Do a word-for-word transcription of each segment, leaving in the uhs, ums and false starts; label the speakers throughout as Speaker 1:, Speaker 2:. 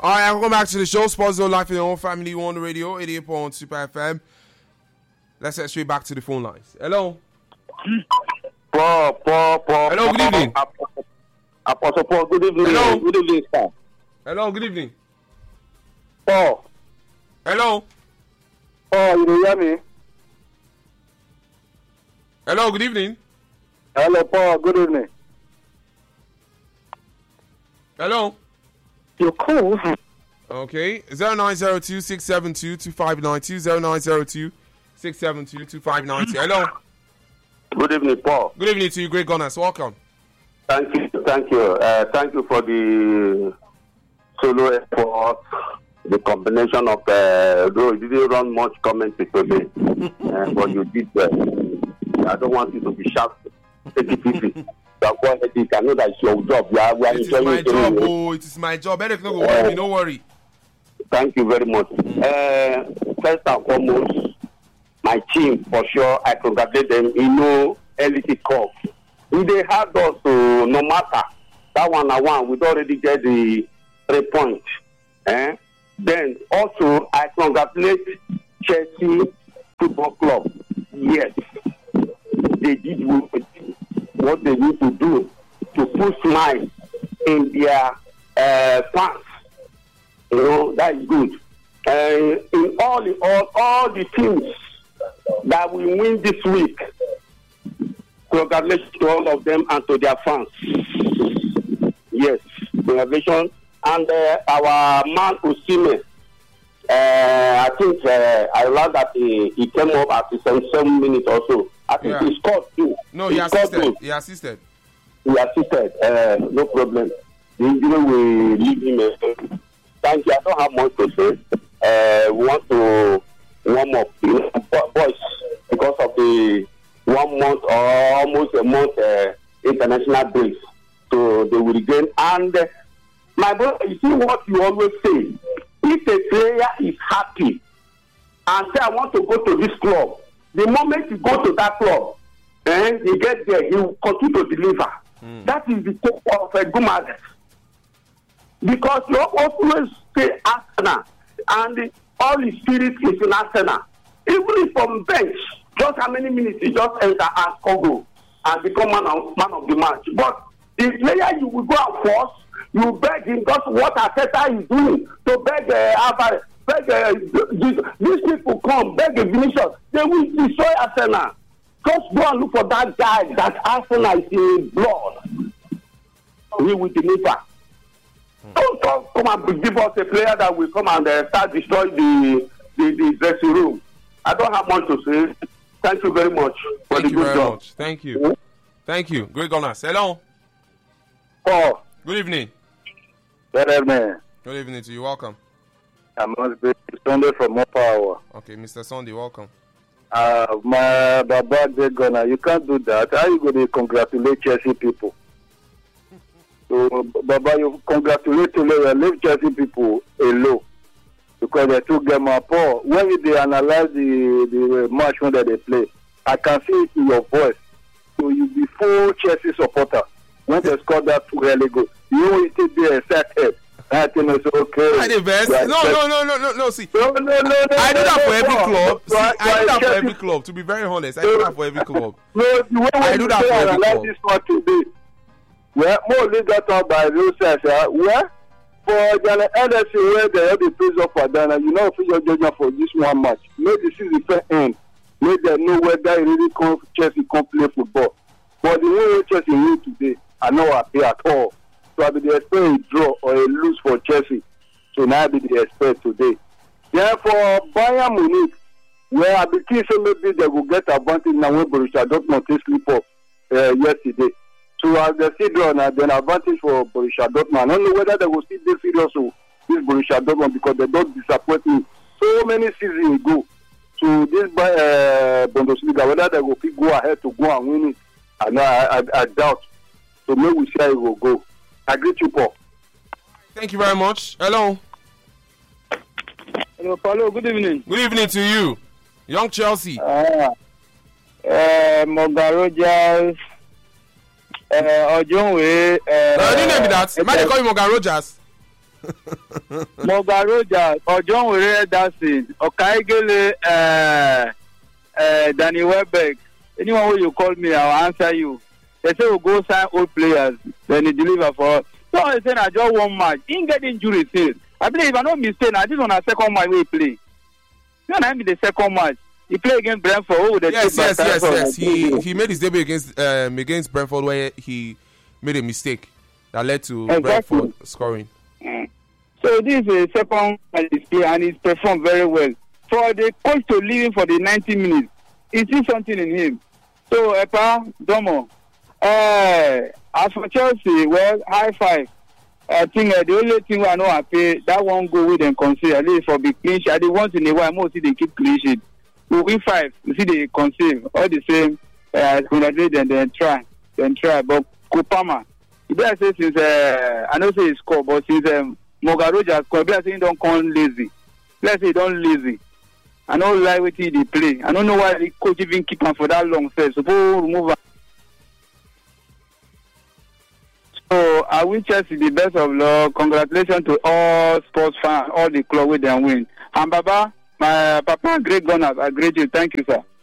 Speaker 1: All right, welcome back to the show. Sports Zone Life in your own family. You on the radio, eighty-eight point one Super F M. Let's get straight back to the phone lines. Hello.
Speaker 2: Paul, Paul, Paul.
Speaker 1: Hello, good evening.
Speaker 2: Apostle Paul, good evening.
Speaker 1: Hello.
Speaker 2: Good evening, sir.
Speaker 1: Hello, good evening.
Speaker 2: Paul.
Speaker 1: Hello.
Speaker 2: Paul, you hear me?
Speaker 1: Hello, good evening.
Speaker 2: Hello, Paul, good evening.
Speaker 1: Hello.
Speaker 2: Your call has...
Speaker 1: Okay, zero nine zero two six seven two two five nine two, zero nine zero two six seven two two five nine two. Hello.
Speaker 2: Good evening, Paul.
Speaker 1: Good evening to you, great gunners. Welcome.
Speaker 2: Thank you, thank you. Uh, thank you for the solo effort, the combination of, uh, though you didn't run much commentary today, uh, but you did well. I don't want you to be shocked. Take it easy. I know that it's your job. We are, we are
Speaker 1: it is my
Speaker 2: it
Speaker 1: job. Oh, it is my job. Eric, no go worry me. No worry.
Speaker 2: Thank you very much. Uh, first and foremost, my team for sure. I congratulate them. You know, L E T Cup. If they had us, uh, no matter that one I one, we'd already get the three points. Eh? Then also, I congratulate Chelsea Football Club. Yes, they did what they need to do to put smile in their uh, fans. You know, that is good. Uh, in all, in all, all the teams that we win this week, congratulations to all of them and to their fans. Yes, congratulations. And uh, our man Osimhen, uh, I think uh, I learned that he, he came up at seventy-seven minutes or so. I think
Speaker 1: Yeah.
Speaker 2: he scored too.
Speaker 1: No,
Speaker 2: he,
Speaker 1: he assisted.
Speaker 2: Too.
Speaker 1: He assisted.
Speaker 2: He assisted. Uh, no problem. The injury will leave him alone. Thank you. I don't have much to say. Uh, we want to warm up, you know, boys, because of the one month or almost a month uh, international break. So they will regain. And uh, my brother, you see what you always say. If a player is happy and say, I want to go to this club, the moment you go to that club and he gets there, he will continue to deliver. Mm. That is the top of a good man. Because you always say Arsenal and all his spirit is in Arsenal. Even if from bench, just how many minutes he just enter and score and become man of, man of the match. But the player you will go and force, you beg him, just what Arteta is doing, to beg uh, Alvarez, beg uh, these, these people come, beg a Vinicius, they will destroy Arsenal. Just go and look for that guy that Arsenal is in blood. He will deliver. Hmm. Don't talk, come and give us a player that will come and uh, start destroying the, the, the dressing room. I don't have much to say. Thank you very much for
Speaker 1: Thank
Speaker 2: the
Speaker 1: you
Speaker 2: good
Speaker 1: very
Speaker 2: job.
Speaker 1: much. Thank you. Mm-hmm. Thank you. Great gunners. Hello.
Speaker 2: Paul.
Speaker 1: Good evening.
Speaker 2: Good evening.
Speaker 1: Good evening to you. Welcome.
Speaker 2: I must be Sunday from more power.
Speaker 1: Okay, Mister Sunday, welcome.
Speaker 2: Uh, my Baba great gunner, you can't do that. How you going to congratulate Chelsea people? So, Baba, you congratulate to leave Chelsea people alone because they took them up. Paul, when they analyze the, the match when they play, I can see it in your voice. So you be full Chelsea supporter when they scored that two early goal. You know it is there excited. I think it's okay.
Speaker 1: I the best. No, no, no, no, no, no. See,
Speaker 2: no, no, no, no.
Speaker 1: I do
Speaker 2: no,
Speaker 1: that
Speaker 2: no,
Speaker 1: for every
Speaker 2: no,
Speaker 1: club.
Speaker 2: no,
Speaker 1: See,
Speaker 2: no,
Speaker 1: I do that
Speaker 2: no,
Speaker 1: for every club. To be very honest, I do that for every club.
Speaker 2: No, the way
Speaker 1: I do that for every club.
Speaker 2: This one today. Well, more league got on by those guys. Well, for the N S A where they have the praise of Adana, you know, official judgment for this one match. Maybe this is the fair end. Maybe they know whether he really come Chelsea come play football. But the way Chelsea win today, I know happy at all. So I be the expect a draw or a lose for Chelsea. So now I be the expect today. Therefore, Bayern Munich, where I be thinking maybe they will get advantage now when Borussia Dortmund take sleep up uh, yesterday. So as they see draw now, then advantage for Borussia Dortmund. I don't know whether they will still be serious with this Borussia Dortmund because they don't disappoint me so many seasons ago. So this uh, Bundesliga, whether they will go ahead to go and win it, I, I, I, I doubt. So maybe we see how it will go. I greet you, Paul.
Speaker 1: Thank you very much. Hello.
Speaker 3: Hello, Paulo. Good evening.
Speaker 1: Good evening to you. Young Chelsea.
Speaker 3: Uh, uh, Morgan Rogers. Uh, Ojonwe. Uh,
Speaker 1: uh, you name that. Am I they call you Morgan Rogers?
Speaker 3: Morgan Rogers, or John Were Dawson, or Kaigele, uh, uh, Danny Welbeck. Anyone who you call me, I'll answer you. They say we'll go sign old players, then they deliver for us. So I say I just one match. He didn't get injury still. I believe if I'm not mistaken, I just on a second match we play. You know, I mean the second match. He played against Brentford. Who would
Speaker 1: yes, yes, yes, yes. He he made his debut against um, against Brentford where he made a mistake that led to exactly. Brentford scoring.
Speaker 3: Mm. So this is a second match and he's performed very well. For the coach to leave him for the ninety minutes, he sees something in him. So Epa, Domo. Uh, as for Chelsea, well, high five. I think uh, the only thing I know I pay that one go with them consider at least for big clean sheet. I did once in a while, most see they keep clean sheet. We win five, you see they conceive all the same. Uh, congratulate them, then try, then try. But Kupama, you better say since uh, I know say he score, but since um, Morgan Rogers score, better say he don't come lazy. Let's say he don't lazy. I don't like what he they play. I don't know why the coach even keep him for that long. First, suppose remove him. So I wish Chelsea the best of luck. Congratulations to all sports fans, all the club with them win. And Baba, my papa, great gunners, I greet you. Thank you, sir.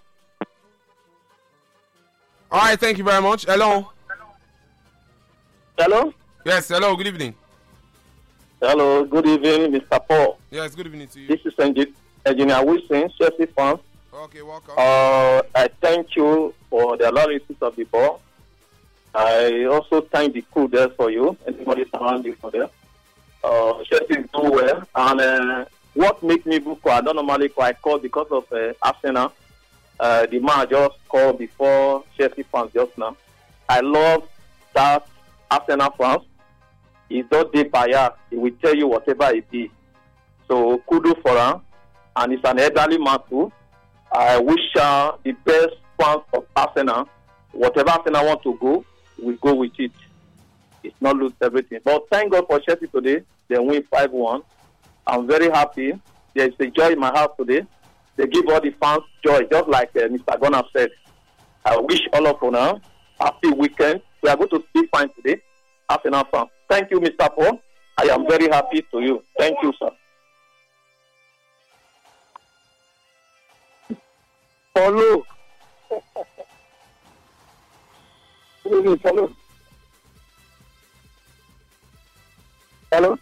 Speaker 1: All right, thank you very much. Hello.
Speaker 2: Hello?
Speaker 1: Yes, hello, good evening.
Speaker 2: Hello, good evening, Mister Paul.
Speaker 1: Yes, good evening to you.
Speaker 2: This is Engineer Wilson, Chelsea fans.
Speaker 1: Okay, welcome.
Speaker 2: Uh, I thank you for the analysis of the ball. I also thank the crew there for you, anybody around you for that. Uh, Chelsea is doing well. And uh, what makes me book, I don't normally call, I call because of uh, Arsenal. Uh, the man just called before Chelsea fans just now. I love that Arsenal fans. He's not day biased. He will tell you whatever it is. So kudos for him. And he's an elderly man too. I wish uh, the best fans of Arsenal. Whatever Arsenal want to go, we go with it. It's not lose everything. But thank God for Chelsea today. They win five one. I'm very happy. There's a joy in my heart today. They give all the fans joy, just like uh, Mister Gunnar said. I wish all of you now happy weekend. We are going to speak fine today. Arsenal fans. Thank you, Mister Paul. I am very happy to you. Thank you, sir. Follow. Hello. Hello.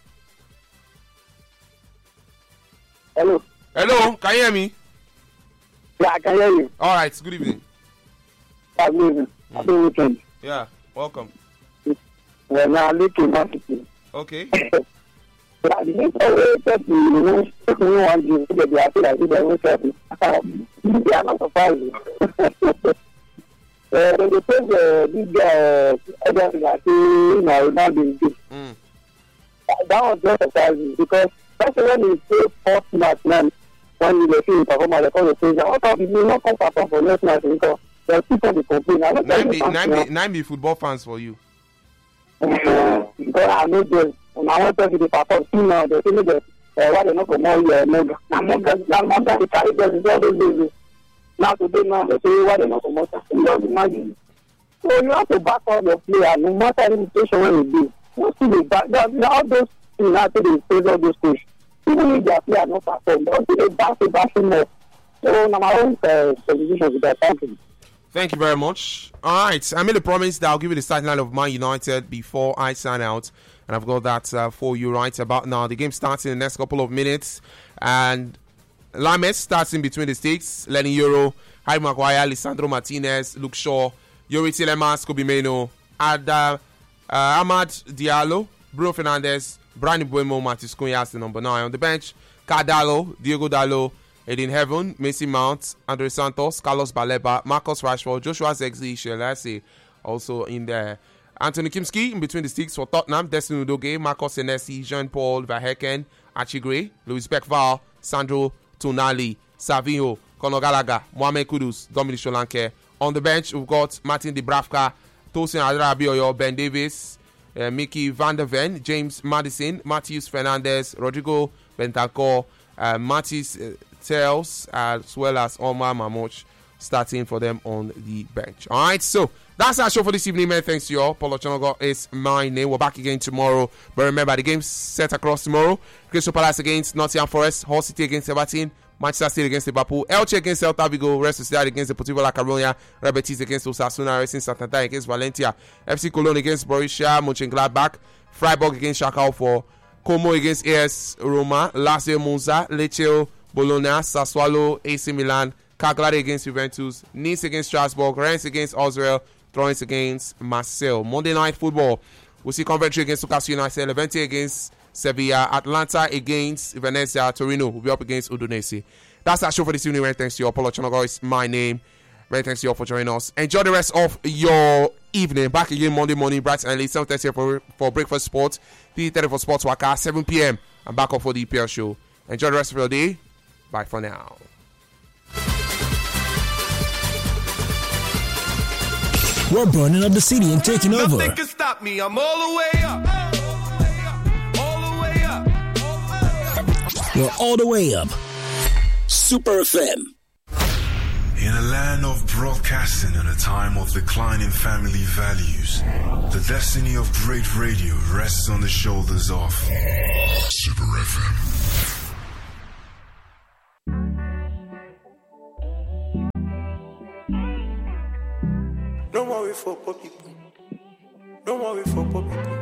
Speaker 2: Hello.
Speaker 1: Hello, can you hear me?
Speaker 2: Yeah, I can hear you.
Speaker 1: All right, good evening.
Speaker 2: Good evening. Happy weekend.
Speaker 1: Yeah, welcome.
Speaker 2: Well, now looking at it.
Speaker 1: Okay.
Speaker 2: Yeah, the next always just you know, if we want to get the appeal, I think they will tell me. They are not surprised. Uh, when they take uh, this guy, everything I say, you know, not being good.
Speaker 1: Mm.
Speaker 2: That, that was just surprising because that's when he played first match, man. When he was seeing performance, they call the things. I thought he will not come perform for next match because there are people who complain.
Speaker 1: Nine be, nine, be, nine be football fans for you.
Speaker 2: Uh, because I know them. And I want them to perform soon now. They say that uh, why they not for more year, Mega. Now, Mega, now, Mega, they carry them. It's all those days. Now today, now they say why they not for more. Imagine. So you have to back up your player, no matter any situation when you do. You see the back. All those things after they praise all those coach. Even if their player not perform, they also they back to back him up. So now my own uh, position with that. Thank you.
Speaker 1: Thank you very much. All right, I made a promise that I'll give you the starting line of Man United before I sign out, and I've got that uh, for you right about now. The game starts in the next couple of minutes, and Lames starts in between the sticks. Lenny Euro, Harry Maguire, Lisandro Martinez, Luke Shaw, Yuri Tielemans, Kobe Meno, Ada, uh, Ahmad Diallo, Bruno Fernandes, Brian Buemo, Matis Cunha as the number nine. On the bench, Cardalo, Diego Dallo, Eden Heaven, Mason Mount, Andre Santos, Carlos Baleba, Marcus Rashford, Joshua Zexi, Shelasi also in there. Anthony Kimski in between the sticks for Tottenham, Destiny Udoge, Marcos Senesi, Jean-Paul Verhecken, Archie Gray, Louis Beckval, Sandro Tonali, Savinho, Conor Gallagher, Mohamed Kudus, Dominic Solanke. On the bench, we've got Martin Dubravka, Tosin Adrabioyo, Ben Davis, uh, Mickey Van der Ven, James Madison, Matheus Fernandes, Rodrigo Bentancur, uh, Matis uh, Tels, as well as Omar Mamuch starting for them on the bench. All right, so that's our show for this evening, man. Thanks to you all. Paulo Chonogo is my name. We're back again tomorrow. But remember, the game's set across tomorrow. Crystal Palace against Nottingham Forest. Hull City against Everton. Manchester City against Liverpool. Elche against Celta Vigo. Real Sociedad against Deportivo La Coruña. Real Betis against Osasuna. Racing Santander against Valencia. F C Cologne against Borussia Mönchengladbach. Freiburg against Schalke four. Como against A S Roma. Lazio Monza. Lecce Bologna. Sassuolo A C Milan. Cagliari against Juventus. Nice against Strasbourg. Rennes against Oswell. Troyes against Marseille. Monday Night Football. We'll see Coventry against Newcastle United. Levante against Sevilla. Atlanta against Venezia. Torino will be up against Udinese. That's our show for this evening. Many thanks to you all. Paulo Chonogo is my name. Many thanks to you all for joining us. Enjoy the rest of your evening. Back again Monday morning, bright and late, seven thirty for, for Breakfast Sports. three thirty for Sports Waka, seven p.m. I'm back up for the E P L show. Enjoy the rest of your day. Bye for now.
Speaker 4: We're burning up the city and taking over.
Speaker 5: Nothing can stop me. I'm all the way up. All the way up.
Speaker 4: We're all the way up. Super F M.
Speaker 6: In a land of broadcasting and a time of declining family values, the destiny of great radio rests on the shoulders of Super F M.
Speaker 7: Don't worry for poor people. Don't worry for poor people.